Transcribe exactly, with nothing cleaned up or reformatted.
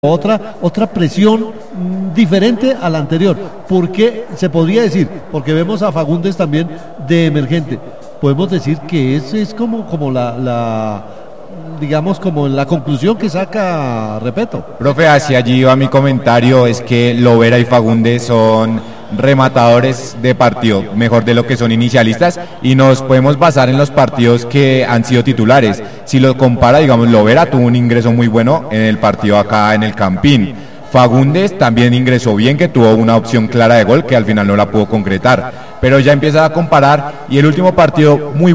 Otra, otra presión mmm, diferente a la anterior, porque se podría decir, porque vemos a Fagundes también de emergente, podemos decir que ese es como, como la, la, digamos, como la conclusión que saca Repeto. Profe, hacia allí va mi comentario, es que Lovera y Fagundes son rematadores de partido, mejor de lo que son inicialistas, y nos podemos basar en los partidos que han sido titulares. Si lo compara, digamos, Lovera tuvo un ingreso muy bueno en el partido acá en el Campín. Fagundes también ingresó bien, que tuvo una opción clara de gol que al final no la pudo concretar, pero ya empieza a comparar, y el último partido muy